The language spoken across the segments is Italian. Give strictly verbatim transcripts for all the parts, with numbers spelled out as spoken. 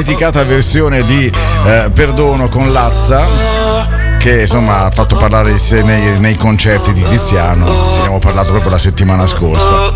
dimenticata versione di eh, Perdono con Lazza, che insomma ha fatto parlare di sé nei, nei concerti di Tiziano. Ne abbiamo parlato proprio la settimana scorsa.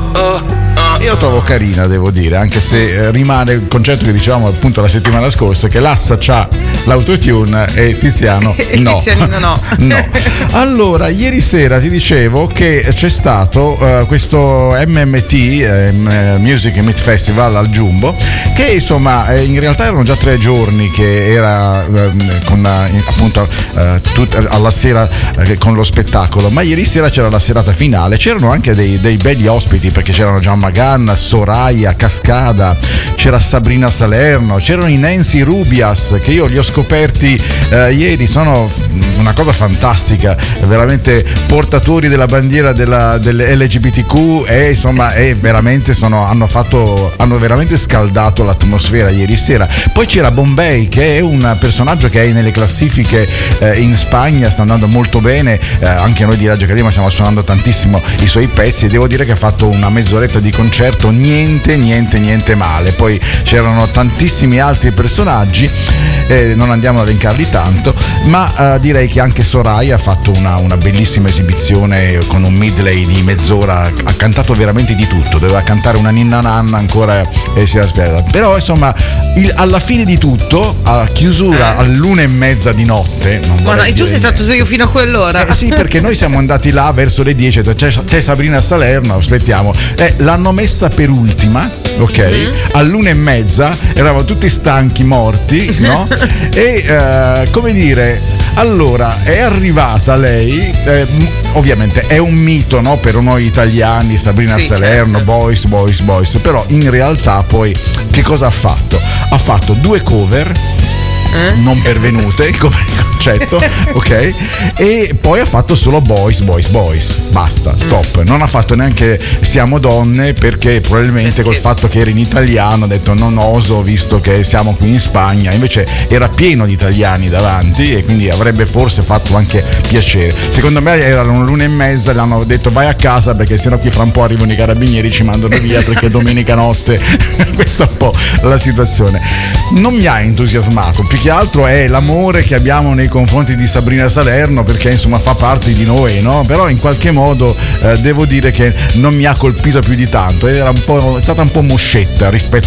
Io la trovo carina, devo dire, anche se eh, rimane il concetto che dicevamo appunto la settimana scorsa, che Lazza c'ha l'autotune e Tiziano no. Tiziano no. No. Allora, ieri sera ti dicevo che c'è stato uh, questo M M T eh, Music Meet Festival al Jumbo, che insomma eh, in realtà erano già tre giorni che era eh, con uh, appunto uh, tut- alla sera uh, con lo spettacolo, ma ieri sera c'era la serata finale, c'erano anche dei, dei belli ospiti, perché c'erano Gian Magan, Soraya, Cascada, c'era Sabrina Salerno, c'erano i Nancy Rubias, che io li ho scoperti eh, ieri, sono una cosa fantastica, veramente portatori della bandiera della, dell'L G B T Q, e insomma è veramente sono, hanno fatto hanno veramente scaldato l'atmosfera ieri sera. Poi c'era Bombay, che è un personaggio che è nelle classifiche eh, in Spagna, sta andando molto bene, eh, anche noi di Radio Cadima stiamo suonando tantissimo i suoi pezzi, e devo dire che ha fatto una mezz'oretta di concerto niente niente niente male. Poi c'erano tantissimi altri personaggi, eh, non andiamo ad elencarli tanto, ma eh, direi che anche Soraya ha fatto una, una bellissima esibizione con un medley di mezz'ora, ha cantato veramente di tutto, doveva cantare una ninna nanna ancora e si era spiegata, però insomma il, alla fine di tutto, a chiusura all'una e mezza di notte, non ma no, e tu sei niente. stato sveglio fino a quell'ora? Eh sì, perché noi siamo andati là verso le dieci, c'è, c'è Sabrina Salerno, aspettiamo, eh, l'hanno messa per ultima, ok, mm-hmm. all'una e mezza eravamo tutti stanchi, morti, no? E eh, come dire, allora è arrivata lei, eh, ovviamente è un mito, no, per noi italiani, Sabrina sì, Salerno, certo. boys, boys, boys, però in realtà poi che cosa ha fatto? Ha fatto due cover eh? non pervenute come concetto, ok, e poi ha fatto solo boys, boys, boys, basta, stop, non ha fatto neanche Siamo donne, perché probabilmente col fatto che era in italiano ha detto non oso, visto che siamo qui in Spagna, invece era pieno di italiani davanti e quindi avrebbe forse fatto anche piacere. Secondo me erano l'una e mezza, le hanno detto vai a casa perché sennò qui fra un po' arrivano i carabinieri, ci mandano via perché domenica notte. Questa è un po' la situazione. Non mi ha entusiasmato, più che altro è l'amore che abbiamo nei confronti di Sabrina Salerno, perché insomma fa parte di noi, no? Però in qualche modo eh, devo dire che non mi ha colpito più di tanto, era un po', è stata un po' moscetta rispetto